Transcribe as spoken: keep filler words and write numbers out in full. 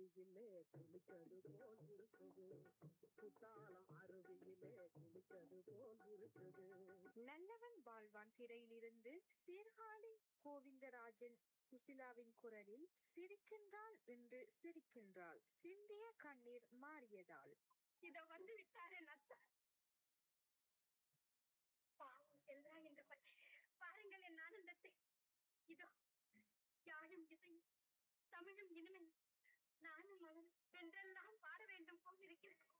அருவியிலே குளித்தது போல் இருக்குது, குத்தாலம் அருவியிலே குளித்தது போல் இருக்குது. நல்லவன் வாழ்வான் திரையிலிருந்து சீர்காழி கோவிந்தராஜன் சுசிலாவின் குரலில் சிரிக்கின்றாள் என்று சிரிக்கின்றாள், சிந்திய கண்ணீர் மாறியதால். இதோ வந்து விட்டாரே நத்தா, பாவம் செல்றான் என்று பாருங்கள் என் ஆனந்தத்தை. இதோ யாழும் இசையும் தமிழும் இனிமையும் நானும் அவன் என்றெல்லாம் பாட வேண்டும் போல் இருக்கிறது.